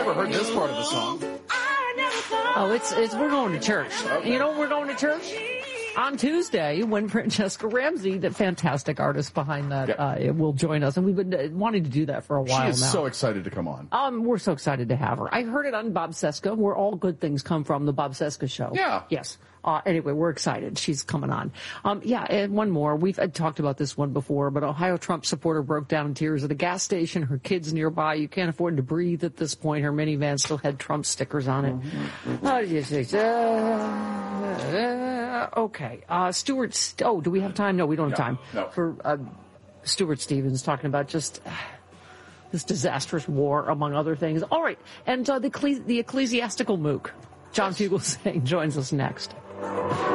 never heard this part of the song. Oh, it's we're going to church. Okay. You know, we're going to church on Tuesday when Francesca Ramsey, the fantastic artist behind that, will join us. And we've been wanting to do that for a while now. She is so excited to come on. We're so excited to have her. I heard it on Bob Cesca, where all good things come from, the Bob Cesca show. Yeah. Yes. Anyway, we're excited. She's coming on. And one more. We've talked about this one before, but Ohio Trump supporter broke down in tears at a gas station. Her kids nearby. You can't afford to breathe at this point. Her minivan still had Trump stickers on it. How did you say? Okay. Stuart. Do we have time? No, we don't have time. No. For Stuart Stevens talking about just this disastrous war, among other things. All right. And the ecclesiastical mook, John Fugelsang, joins us next.